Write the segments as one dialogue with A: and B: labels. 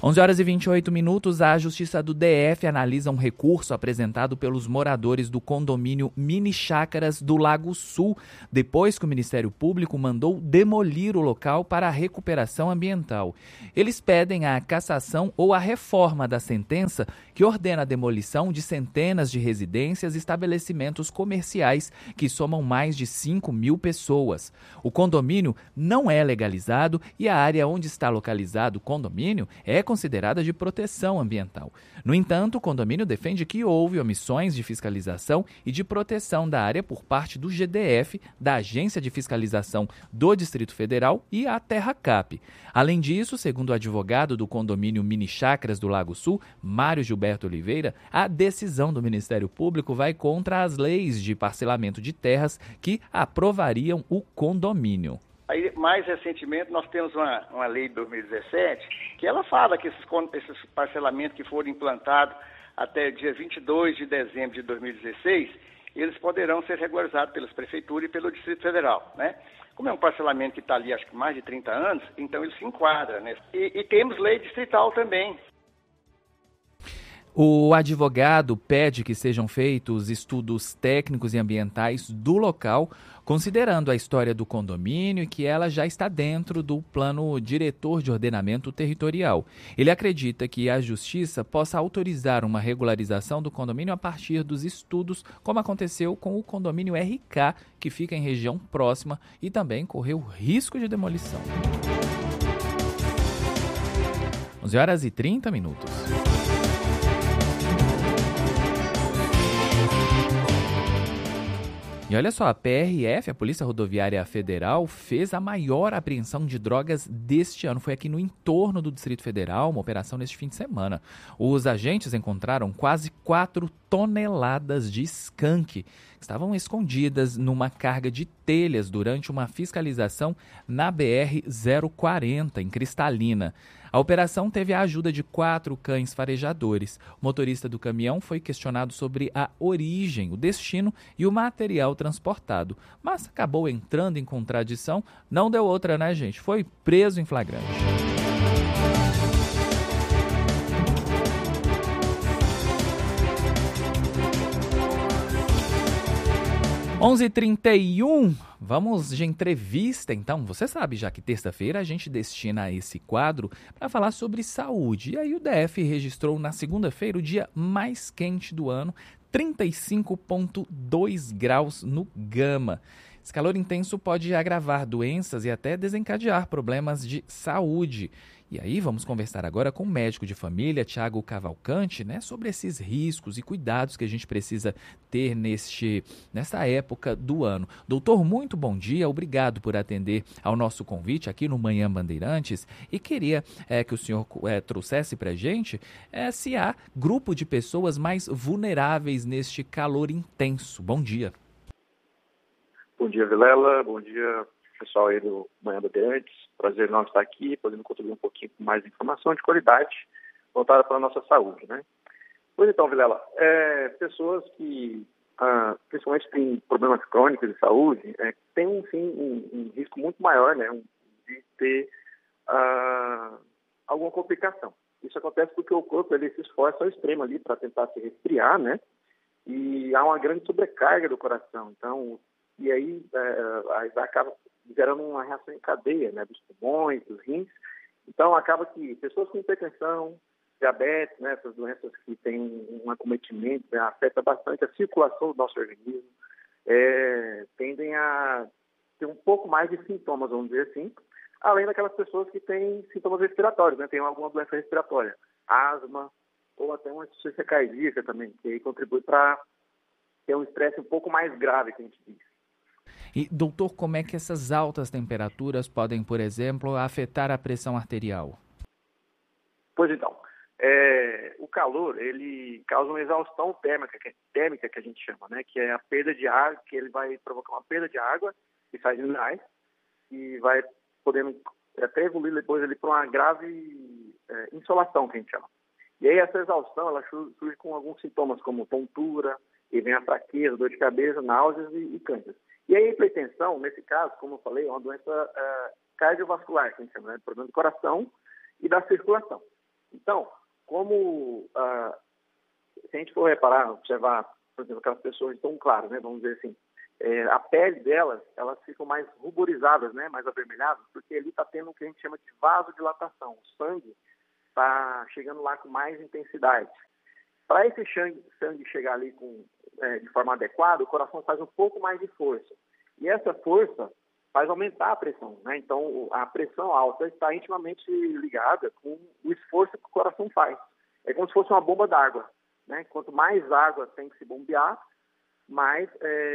A: 11h28, a Justiça do DF analisa um recurso apresentado pelos moradores do condomínio Mini Chácaras do Lago Sul, depois que o Ministério Público mandou demolir o local para a recuperação ambiental. Eles pedem a cassação ou a reforma da sentença que ordena a demolição de centenas de residências e estabelecimentos comerciais que somam mais de 5.000 pessoas. O condomínio não é legalizado e a área onde está localizado o condomínio é considerada de proteção ambiental. No entanto, o condomínio defende que houve omissões de fiscalização e de proteção da área por parte do GDF, da Agência de Fiscalização do Distrito Federal e a Terracap. Além disso, segundo o advogado do condomínio Mini Chácaras do Lago Sul, Mário Gilberto Oliveira, a decisão do Ministério Público vai contra as leis de parcelamento de terras que aprovariam o condomínio.
B: Aí, mais recentemente, nós temos uma lei de 2017 que ela fala que esses parcelamentos que forem implantados até dia 22 de dezembro de 2016, eles poderão ser regularizados pelas prefeituras e pelo Distrito Federal, né? Como é um parcelamento que está ali, acho que mais de 30 anos, então ele se enquadra, né? E temos lei distrital também.
A: O advogado pede que sejam feitos estudos técnicos e ambientais do local, considerando a história do condomínio e que ela já está dentro do plano diretor de ordenamento territorial. Ele acredita que a Justiça possa autorizar uma regularização do condomínio a partir dos estudos, como aconteceu com o condomínio RK, que fica em região próxima e também correu risco de demolição. 11h30. E olha só, a PRF, a Polícia Rodoviária Federal, fez a maior apreensão de drogas deste ano. Foi aqui no entorno do Distrito Federal, uma operação neste fim de semana. Os agentes encontraram quase 4 toneladas de skunk, que estavam escondidas numa carga de telhas durante uma fiscalização na BR-040, em Cristalina. A operação teve a ajuda de 4 cães farejadores. O motorista do caminhão foi questionado sobre a origem, o destino e o material transportado, mas acabou entrando em contradição. Não deu outra, né, gente? Foi preso em flagrante. – 11h31, vamos de entrevista, então. Você sabe já que terça-feira a gente destina esse quadro para falar sobre saúde. E aí o DF registrou na segunda-feira o dia mais quente do ano, 35,2 graus no Gama. Esse calor intenso pode agravar doenças e até desencadear problemas de saúde. E aí vamos conversar agora com o médico de família, Thiago Cavalcante, né, sobre esses riscos e cuidados que a gente precisa ter nessa época do ano. Doutor, muito bom dia, obrigado por atender ao nosso convite aqui no Manhã Bandeirantes e queria que o senhor trouxesse para a gente se há grupo de pessoas mais vulneráveis neste calor intenso. Bom dia.
C: Bom dia, Vilela, bom dia, pessoal aí do Manhã Bandeirantes. Prazer enorme estar aqui, podendo contribuir um pouquinho com mais informação de qualidade voltada para a nossa saúde, né? Pois então, Vilela, pessoas que principalmente têm problemas crônicos de saúde, têm, sim, um risco muito maior, né, de ter alguma complicação. Isso acontece porque o corpo ele se esforça ao extremo ali para tentar se resfriar, né? E há uma grande sobrecarga do coração. Então, e aí acaba gerando uma reação em cadeia, né, dos pulmões, dos rins. Então, acaba que pessoas com hipertensão, diabetes, né, essas doenças que têm um acometimento, né, afeta bastante a circulação do nosso organismo, tendem a ter um pouco mais de sintomas, vamos dizer assim, além daquelas pessoas que têm sintomas respiratórios, né, têm alguma doença respiratória, asma, ou até uma insuficiência cardíaca também, que aí contribui para ter um estresse um pouco mais grave, que a gente diz.
A: E, doutor, como é que essas altas temperaturas podem, por exemplo, afetar a pressão arterial?
C: Pois então, o calor, ele causa uma exaustão térmica que a gente chama, né? Que é a perda de água, que ele vai provocar uma perda de água e sais minerais e vai podendo até evoluir depois ali para uma grave insolação, que a gente chama. E aí essa exaustão, ela surge com alguns sintomas como tontura, e vem a fraqueza, dor de cabeça, náuseas e câncer. E aí a hipertensão, nesse caso, como eu falei, é uma doença cardiovascular, que a gente chama, né? Problema do coração e da circulação. Então, se a gente for reparar, observar, por exemplo, aquelas pessoas de tom claro, né, vamos dizer assim, a pele delas, elas ficam mais ruborizadas, né, mais avermelhadas, porque ali está tendo o que a gente chama de vasodilatação. O sangue está chegando lá com mais intensidade. Para esse sangue chegar ali de forma adequada, o coração faz um pouco mais de força. E essa força faz aumentar a pressão, né? Então, a pressão alta está intimamente ligada com o esforço que o coração faz. É como se fosse uma bomba d'água, né? Quanto mais água tem que se bombear, mais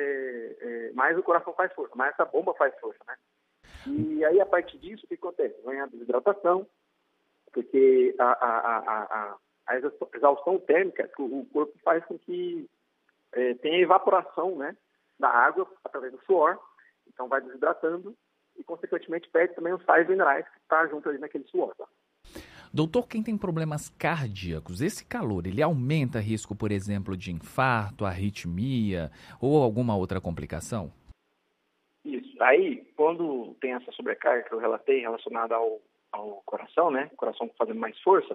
C: o coração faz força, mais essa bomba faz força, né? E aí, a partir disso, o que acontece? Vem a desidratação, porque a exaustão térmica, o corpo faz com que tenha evaporação, né, da água através do suor, então vai desidratando e, consequentemente, perde também os sais minerais que está junto ali naquele suor. Tá?
A: Doutor, quem tem problemas cardíacos, esse calor, ele aumenta risco, por exemplo, de infarto, arritmia ou alguma outra complicação?
C: Isso. Aí, quando tem essa sobrecarga que eu relatei relacionada ao coração, né, o coração fazendo mais força,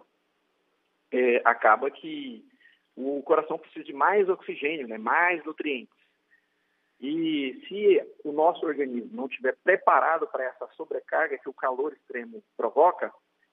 C: acaba que o coração precisa de mais oxigênio, né, mais nutrientes. E se o nosso organismo não estiver preparado para essa sobrecarga que o calor extremo provoca,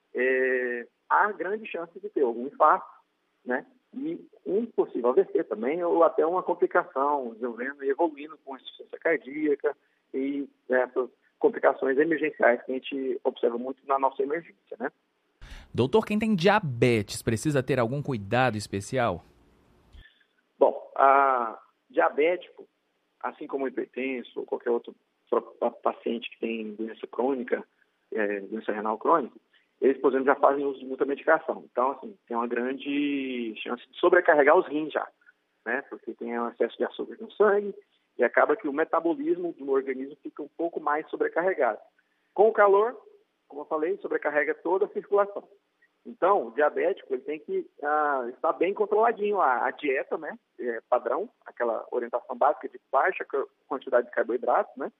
C: há grande chance de ter algum infarto, né? E um possível AVC também, ou até uma complicação, desenvolvendo e evoluindo com insuficiência cardíaca e essas complicações emergenciais que a gente observa muito na nossa emergência, né?
A: Doutor, quem tem diabetes precisa ter algum cuidado especial?
C: Bom, diabético, assim como hipertenso ou qualquer outro paciente que tem doença crônica, doença renal crônica, eles, por exemplo, já fazem uso de muita medicação. Então, assim, tem uma grande chance de sobrecarregar os rins já, né? Porque tem um excesso de açúcar no sangue e acaba que o metabolismo do organismo fica um pouco mais sobrecarregado. Com o calor, como eu falei, sobrecarrega toda a circulação. Então, o diabético ele tem que estar bem controladinho. A dieta, né, padrão, aquela orientação básica de baixa quantidade de carboidratos, né,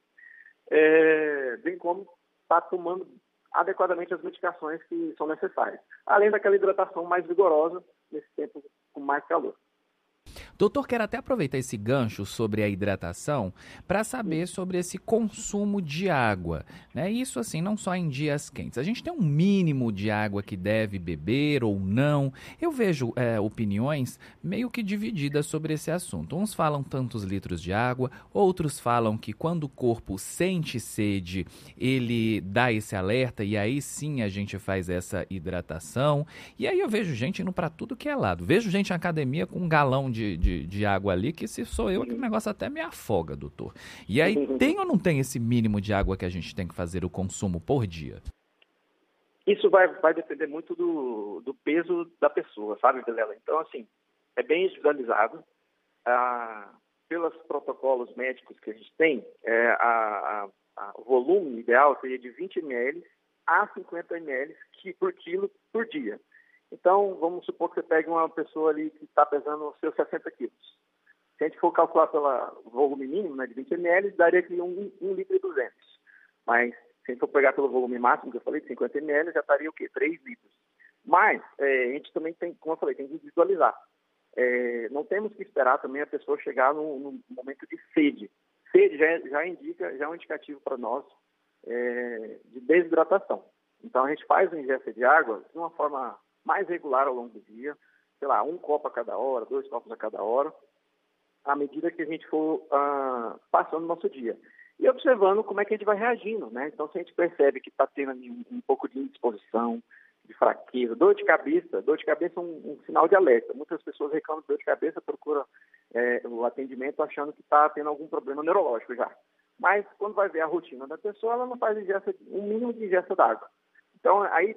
C: bem como estar tomando adequadamente as medicações que são necessárias. Além daquela hidratação mais vigorosa nesse tempo com mais calor.
A: Doutor, quero até aproveitar esse gancho sobre a hidratação para saber sobre esse consumo de água, né? Isso assim, não só em dias quentes. A gente tem um mínimo de água que deve beber ou não. Eu vejo opiniões meio que divididas sobre esse assunto. Uns falam tantos litros de água, outros falam que quando o corpo sente sede, ele dá esse alerta e aí sim a gente faz essa hidratação. E aí eu vejo gente indo para tudo que é lado. Vejo gente na academia com um galão de água ali, que se sou eu, que o negócio até me afoga, doutor. E aí, tem ou não tem esse mínimo de água que a gente tem que fazer o consumo por dia?
C: Isso vai depender muito do peso da pessoa, sabe, Vilela? Então, assim, é bem individualizado. Pelos protocolos médicos que a gente tem, o volume ideal seria de 20 ml a 50 ml por quilo por dia. Então, vamos supor que você pegue uma pessoa ali que está pesando os seus 60 quilos. Se a gente for calcular pelo volume mínimo, né, de 20 ml, daria aqui 1,2 litros. Mas, se a gente for pegar pelo volume máximo, que eu falei, de 50 ml, já estaria o quê? 3 litros. Mas, a gente também tem, como eu falei, tem que visualizar. Não temos que esperar também a pessoa chegar num momento de sede. Sede já é um indicativo para nós de desidratação. Então, a gente faz a ingesta de água de uma forma mais regular ao longo do dia, sei lá, 1 copo a cada hora, 2 copos a cada hora, à medida que a gente for passando o nosso dia. E observando como é que a gente vai reagindo, né? Então, se a gente percebe que está tendo um pouco de indisposição, de fraqueza, dor de cabeça é um sinal de alerta. Muitas pessoas reclamam de dor de cabeça, procuram o atendimento achando que está tendo algum problema neurológico já. Mas, quando vai ver a rotina da pessoa, ela não faz um mínimo de ingesta d'água. Então, aí,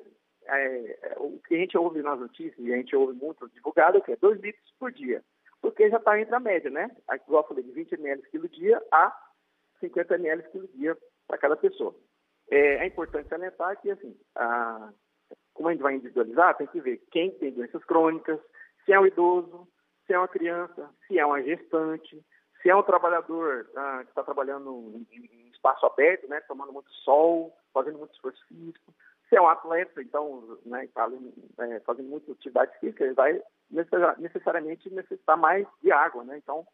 C: o que a gente ouve nas notícias, e a gente ouve muito divulgado, é que é 2 litros por dia, porque já está entre a média, né? Igual eu falei, de 20 ml quilo dia a 50 ml quilo dia para cada pessoa. É importante salientar que, assim, como a gente vai individualizar, tem que ver quem tem doenças crônicas, se é um idoso, se é uma criança, se é uma gestante, se é um trabalhador que está trabalhando em espaço aberto, né? Tomando muito sol, fazendo muito esforço físico, Se é um atleta, então, né, está fazendo muita atividade física, ele vai necessariamente necessitar mais de água, né? Então,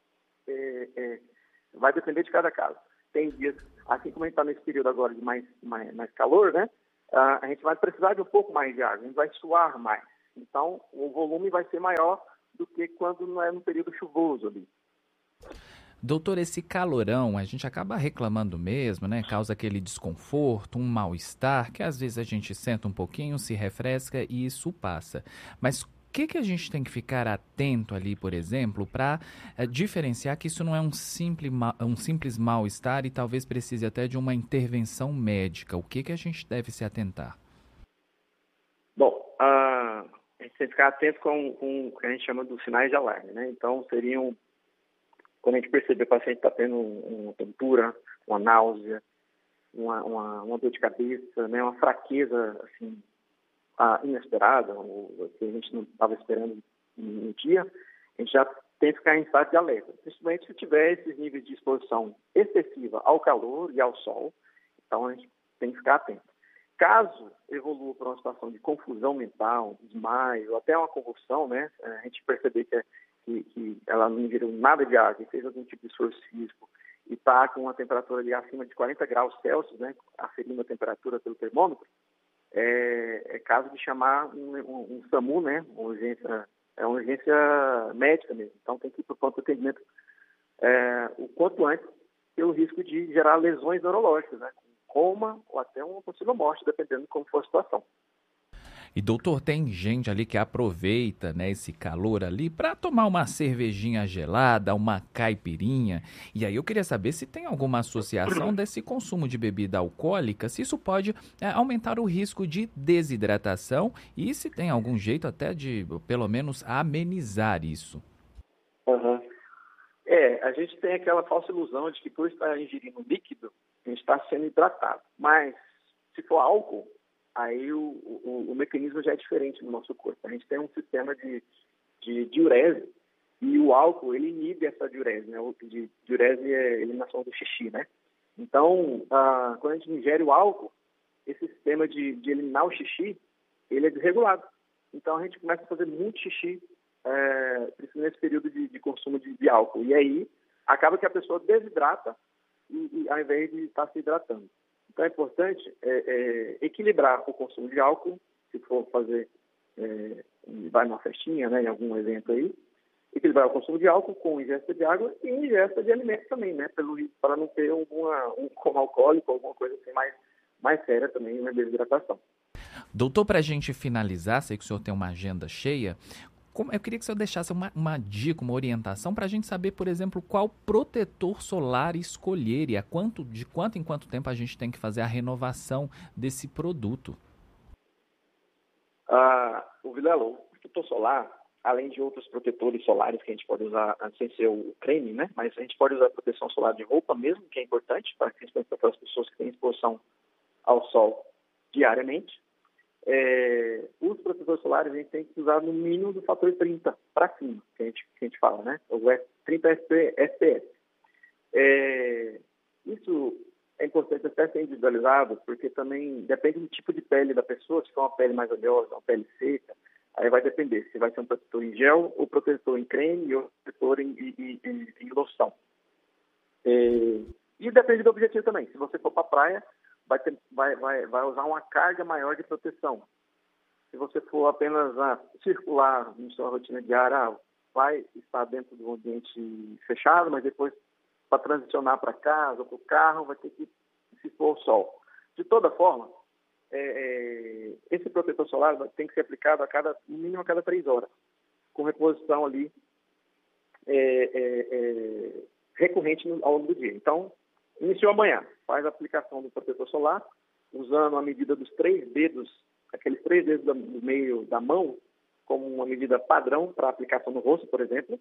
C: vai depender de cada caso. Tem dias, assim como a gente está nesse período agora de mais calor, né? A gente vai precisar de um pouco mais de água, a gente vai suar mais. Então, o volume vai ser maior do que quando não é no período chuvoso ali.
A: Doutor, esse calorão, a gente acaba reclamando mesmo, né? Causa aquele desconforto, um mal-estar, que às vezes a gente senta um pouquinho, se refresca e isso passa. Mas o que a gente tem que ficar atento ali, por exemplo, para diferenciar que isso não é um simples mal-estar e talvez precise até de uma intervenção médica? O que a gente deve se atentar?
C: Bom, a gente tem que ficar atento com o que a gente chama dos sinais de alarme, né? Então, seriam, quando a gente perceber que o paciente está tendo uma tontura, uma náusea, uma dor de cabeça, né? Uma fraqueza, assim, inesperada, ou que a gente não estava esperando no dia, a gente já tem que ficar em estado de alerta, principalmente se tiver esses níveis de exposição excessiva ao calor e ao sol, então a gente tem que ficar atento. Caso evolua para uma situação de confusão mental, desmaio, ou até uma convulsão, né, a gente perceber que ela não ingeriu nada de água e fez algum tipo de esforço físico e está com uma temperatura ali acima de 40 graus Celsius, né, aferindo a temperatura pelo termômetro, é caso de chamar um SAMU, né, uma urgência médica mesmo. Então tem que ir para o ponto de atendimento o quanto antes, pelo risco de gerar lesões neurológicas, né, coma ou até uma possível morte, dependendo de como for a situação.
A: E doutor, tem gente ali que aproveita, né, esse calor ali para tomar uma cervejinha gelada, uma caipirinha. E aí eu queria saber se tem alguma associação desse consumo de bebida alcoólica, se isso pode aumentar o risco de desidratação e se tem algum jeito até de, pelo menos, amenizar isso.
C: Uhum. A gente tem aquela falsa ilusão de que por estar ingerindo líquido, a gente está sendo hidratado. Mas se for álcool, aí o mecanismo já é diferente no nosso corpo. A gente tem um sistema de diurese e o álcool, ele inibe essa diurese, né? Diurese é eliminação do xixi, né? Então, quando a gente ingere o álcool, esse sistema de eliminar o xixi, ele é desregulado. Então, a gente começa a fazer muito xixi, principalmente nesse período de consumo de álcool. E aí, acaba que a pessoa desidrata e ao invés de estar se hidratando. Então é importante equilibrar o consumo de álcool, se for fazer, vai numa festinha, né, em algum evento aí, equilibrar o consumo de álcool com ingesta de água e ingesta de alimentos também, né, para não ter um coma alcoólico, alguma coisa assim mais séria também, uma desidratação.
A: Doutor, para a gente finalizar, sei que o senhor tem uma agenda cheia, eu queria que o senhor deixasse uma dica, uma orientação para a gente saber, por exemplo, qual protetor solar escolher e de quanto em quanto tempo a gente tem que fazer a renovação desse produto.
C: O Vilela, o protetor solar, além de outros protetores solares que a gente pode usar, sem ser o creme, né? Mas a gente pode usar proteção solar de roupa mesmo, que é importante, principalmente para aquelas pessoas que têm exposição ao sol diariamente. Os protetores solares a gente tem que usar no mínimo do fator 30 para cima, que a gente fala, né? O 30 SPS. Isso é importante até ser individualizado, porque também depende do tipo de pele da pessoa, se for uma pele mais oleosa, uma pele seca, aí vai depender se vai ser um protetor em gel, ou protetor em creme, ou protetor em loção. E depende do objetivo também. Se você for para a praia, vai usar uma carga maior de proteção. Se você for apenas circular na sua rotina diária, vai estar dentro de um ambiente fechado, mas depois, para transicionar para casa ou para o carro, vai ter que se expor ao sol. De toda forma, esse protetor solar tem que ser aplicado no mínimo a cada 3 horas, com reposição ali recorrente ao longo do dia. Então, iniciou amanhã, faz a aplicação do protetor solar, usando a medida dos 3 dedos, aqueles 3 dedos do meio da mão, como uma medida padrão para aplicação no rosto, por exemplo.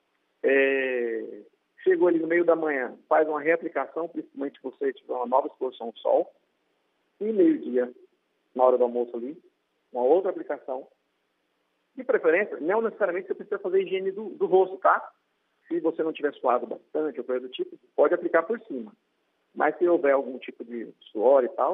C: Chegou ali no meio da manhã, faz uma reaplicação, principalmente se você tiver uma nova exposição ao sol. E meio-dia, na hora do almoço ali, uma outra aplicação. De preferência, não necessariamente você precisa fazer higiene do rosto, tá? Se você não tiver suado bastante ou coisa do tipo, pode aplicar por cima. Mas se houver algum tipo de suor e tal,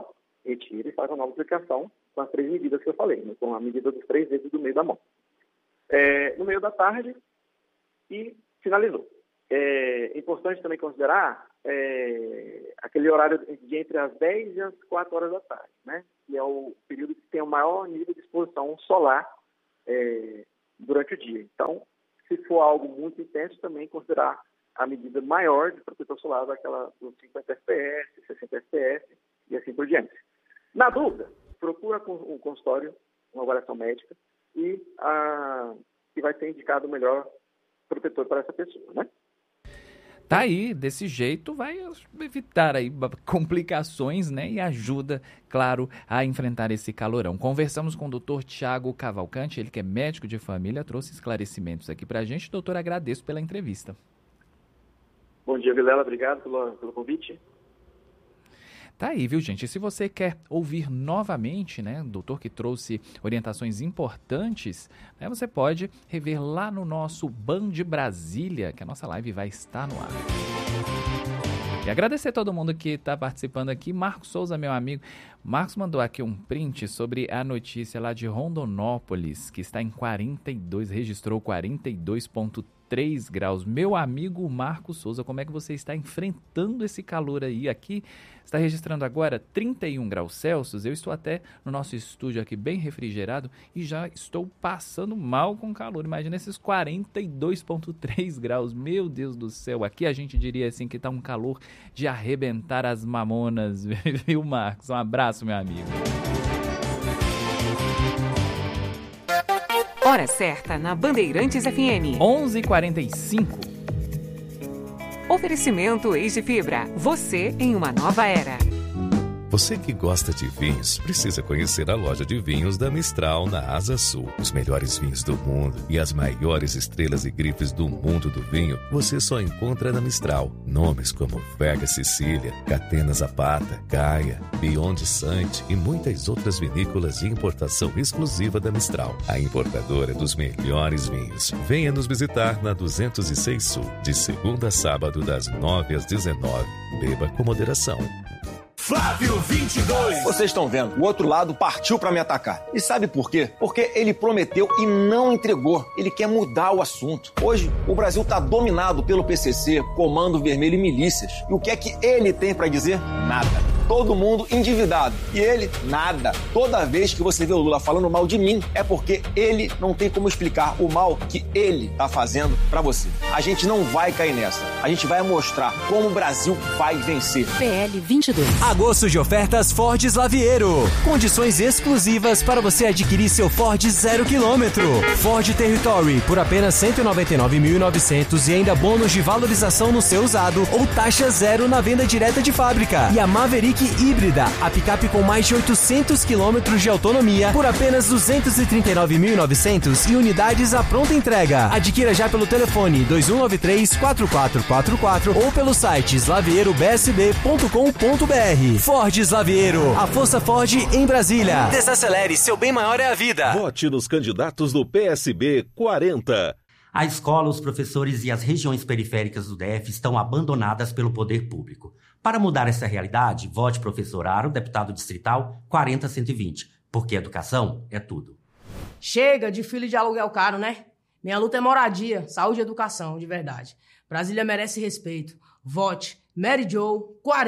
C: retira e faz uma nova aplicação com as 3 medidas que eu falei, né? Com a medida dos 3 dedos do meio da mão. No meio da tarde e finalizou. É importante também considerar aquele horário de entre as 10 e as 4 horas da tarde, né? Que é o período que tem o maior nível de exposição solar durante o dia. Então, se for algo muito intenso, também considerar a medida maior de protetor solar, daquela dos 50 FPS, 60 FPS e assim por diante. Na dúvida, procura um consultório, uma avaliação médica e vai ser indicado o melhor protetor para essa pessoa, né?
A: Tá aí, desse jeito vai evitar aí complicações, né? E ajuda, claro, a enfrentar esse calorão. Conversamos com o Dr. Thiago Cavalcante, ele que é médico de família, trouxe esclarecimentos aqui pra gente. Doutor, agradeço pela entrevista.
C: Bom dia, Vilela, obrigado pelo convite.
A: Tá aí, viu, gente? E se você quer ouvir novamente, né, o doutor que trouxe orientações importantes, né, você pode rever lá no nosso Band Brasília, que a nossa live vai estar no ar. E agradecer a todo mundo que está participando aqui. Marcos Souza, meu amigo. Marcos mandou aqui um print sobre a notícia lá de Rondonópolis, que está em 42, registrou 42,3 graus. Meu amigo Marcos Souza, como é que você está enfrentando esse calor aí? Aqui está registrando agora 31 graus Celsius. Eu estou até no nosso estúdio aqui bem refrigerado e já estou passando mal com calor. Imagina esses 42,3 graus. Meu Deus do céu. Aqui a gente diria assim que está um calor de arrebentar as mamonas. Viu, Marcos? Um abraço, meu amigo.
D: Hora certa na Bandeirantes FM.
A: 11h45.
D: Oferecimento Eis de Fibra. Você em uma nova era.
E: Você que gosta de vinhos, precisa conhecer a loja de vinhos da Mistral na Asa Sul. Os melhores vinhos do mundo e as maiores estrelas e grifes do mundo do vinho, você só encontra na Mistral. Nomes como Vega Sicília, Catena Zapata, Gaia, Beyond Sante e muitas outras vinícolas de importação exclusiva da Mistral. A importadora dos melhores vinhos. Venha nos visitar na 206 Sul, de segunda a sábado, das 9 às 19. Beba com moderação.
F: Flávio 22.
G: Vocês estão vendo, o outro lado partiu pra me atacar. E sabe por quê? Porque ele prometeu e não entregou. Ele quer mudar o assunto. Hoje, o Brasil tá dominado pelo PCC, Comando Vermelho e milícias. E o que é que ele tem pra dizer? Nada. Todo mundo endividado. E ele, nada. Toda vez que você vê o Lula falando mal de mim, é porque ele não tem como explicar o mal que ele tá fazendo pra você. A gente não vai cair nessa. A gente vai mostrar como o Brasil vai vencer.
D: PL 22.
F: Agosto de ofertas Ford Slaviero. Condições exclusivas para você adquirir seu Ford 0 km. Ford Territory por apenas R$199.900 e ainda bônus de valorização no seu usado ou taxa zero na venda direta de fábrica. E a Maverick híbrida, a picape com mais de 800 km de autonomia por apenas R$239.900 e unidades à pronta entrega. Adquira já pelo telefone 2193-4444 ou pelo site slavierobsb.com.br. Ford Slaviero, a força Ford em Brasília. Desacelere, seu bem maior é a vida.
H: Vote nos candidatos do PSB 40.
I: A escola, os professores e as regiões periféricas do DF estão abandonadas pelo poder público. Para mudar essa realidade, vote professor Aro, deputado distrital 40120, porque educação é tudo.
J: Chega de filho de aluguel caro, né? Minha luta é moradia, saúde e educação, de verdade. Brasília merece respeito. Vote Mary Jo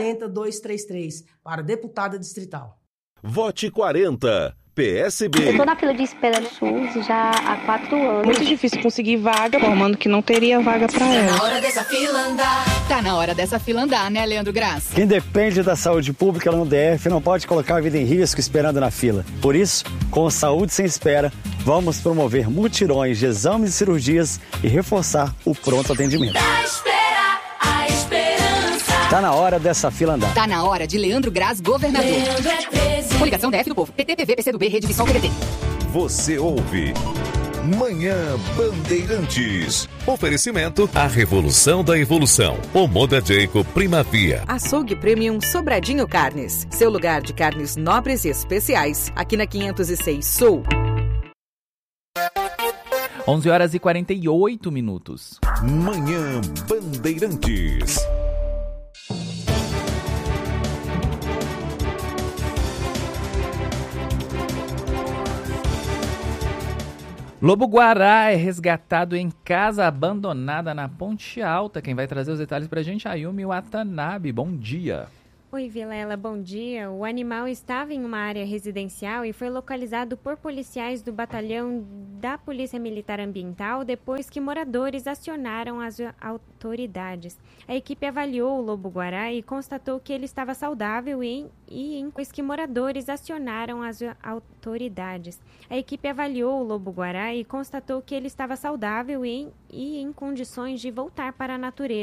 J: 40233 para deputada distrital.
H: Vote 40. PSB.
K: Eu tô na fila de espera do SUS já há 4 anos.
L: Muito difícil conseguir vaga, formando que não teria vaga pra ela.
M: Tá na hora dessa fila andar. Tá na hora dessa fila andar, né, Leandro Graça?
N: Quem depende da saúde pública no DF não pode colocar a vida em risco esperando na fila. Por isso, com Saúde Sem Espera, vamos promover mutirões de exames e cirurgias e reforçar o pronto atendimento. Tá na hora dessa fila andar.
M: Tá na hora de Leandro Graz, governador. Leandro é 13. Coligação DF do Povo. PT, PV, PCdoB, Rede Visão, PDT.
E: Você ouve Manhã Bandeirantes. Oferecimento A Revolução da Evolução. O Moda Jacob Primavia.
D: Açougue Premium Sobradinho Carnes. Seu lugar de carnes nobres e especiais. Aqui na 506 Sul.
A: 11h48.
E: Manhã Bandeirantes.
A: Lobo-guará é resgatado em casa abandonada na Ponte Alta. Quem vai trazer os detalhes pra gente é a Yumi Watanabe. Bom dia.
O: Oi, Vilela, bom dia. O animal estava em uma área residencial e foi localizado por policiais do batalhão da Polícia Militar Ambiental depois que moradores acionaram as autoridades. A equipe avaliou o lobo-guará e constatou que ele estava saudável depois que moradores acionaram as autoridades. A equipe avaliou o lobo-guará e constatou que ele estava saudável e em condições de voltar para a natureza.